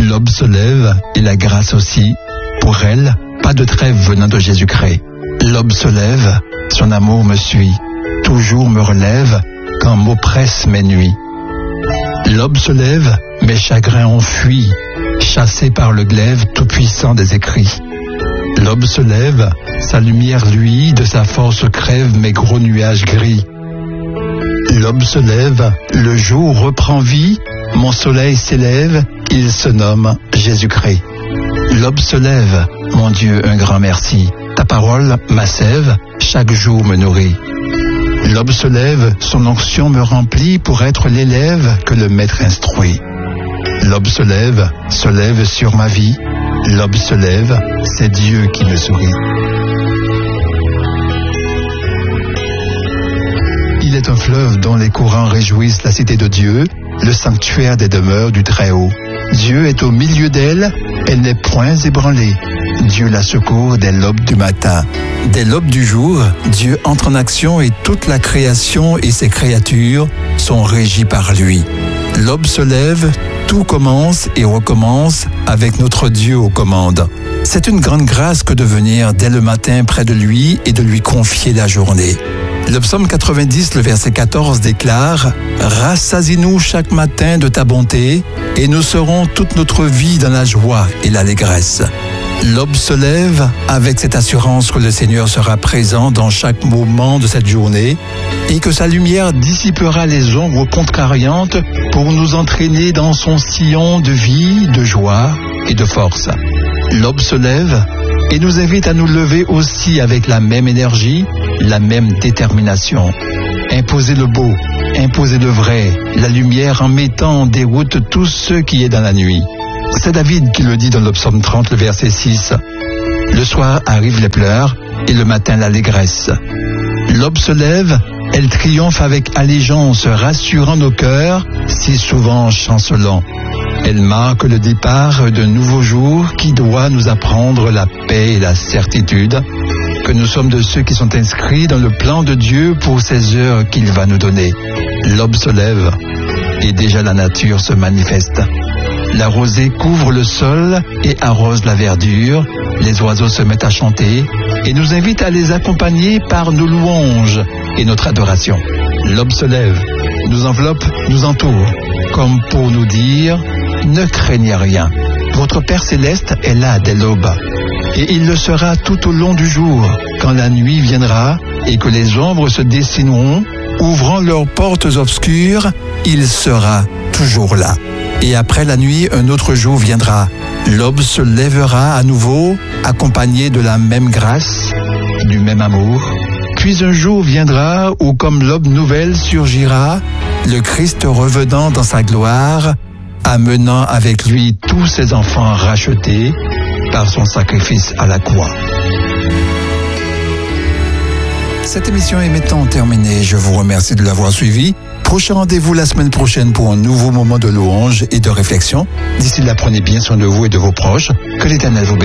L'aube se lève et la grâce aussi. Pour elle, pas de trêve venant de Jésus-Christ. L'aube se lève, son amour me suit, toujours me relève quand m'oppressent mes nuits. L'aube se lève, mes chagrins ont fui, chassés par le glaive tout-puissant des écrits. L'aube se lève, sa lumière lui, de sa force crève mes gros nuages gris. L'aube se lève, le jour reprend vie, mon soleil s'élève, il se nomme Jésus-Christ. L'aube se lève, mon Dieu, un grand merci, ta parole, ma sève, chaque jour me nourrit. L'aube se lève, son onction me remplit pour être l'élève que le maître instruit. L'aube se lève sur ma vie, l'aube se lève, c'est Dieu qui me sourit. Il est un fleuve dont les courants réjouissent la cité de Dieu, le sanctuaire des demeures du Très-Haut. Dieu est au milieu d'elle, elle n'est point ébranlée. Dieu la secourt dès l'aube du matin. Dès l'aube du jour, Dieu entre en action et toute la création et ses créatures sont régies par lui. L'aube se lève, tout commence et recommence avec notre Dieu aux commandes. C'est une grande grâce que de venir dès le matin près de lui et de lui confier la journée. Le psaume 90, le verset 14 déclare « Rassasie-nous chaque matin de ta bonté, et nous serons toute notre vie dans la joie et l'allégresse. » L'aube se lève avec cette assurance que le Seigneur sera présent dans chaque moment de cette journée et que sa lumière dissipera les ombres contrariantes pour nous entraîner dans son sillon de vie, de joie et de force. L'aube se lève et nous invite à nous lever aussi avec la même énergie, la même détermination. Imposer le beau, imposer le vrai, la lumière en mettant en déroute tous ceux qui est dans la nuit. C'est David qui le dit dans le psaume 30, le verset 6. Le soir arrivent les pleurs et le matin l'allégresse. L'aube se lève, elle triomphe avec allégeance, rassurant nos cœurs, si souvent chancelants. Elle marque le départ d'un nouveau jour qui doit nous apprendre la paix et la certitude que nous sommes de ceux qui sont inscrits dans le plan de Dieu pour ces heures qu'il va nous donner. L'aube se lève et déjà la nature se manifeste. La rosée couvre le sol et arrose la verdure. Les oiseaux se mettent à chanter et nous invitent à les accompagner par nos louanges et notre adoration. L'aube se lève, nous enveloppe, nous entoure, comme pour nous dire « Ne craignez rien, votre Père céleste est là dès l'aube. Et il le sera tout au long du jour, quand la nuit viendra et que les ombres se dessineront, ouvrant leurs portes obscures, il sera toujours là. Et après la nuit, un autre jour viendra. L'aube se lèvera à nouveau, accompagné de la même grâce, du même amour. Puis un jour viendra où, comme l'aube nouvelle surgira, le Christ revenant dans sa gloire, amenant avec lui tous ses enfants rachetés par son sacrifice à la croix. Cette émission est maintenant terminée. Je vous remercie de l'avoir suivie. Prochain rendez-vous la semaine prochaine pour un nouveau moment de louange et de réflexion. D'ici là, prenez bien soin de vous et de vos proches. Que l'Éternel vous bénisse.